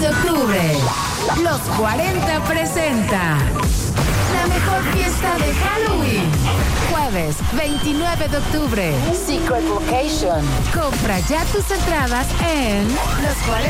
de octubre, Los 40 presenta la mejor fiesta de Halloween. Jueves 29 de octubre, Secret Location. Compra ya tus entradas en Los 40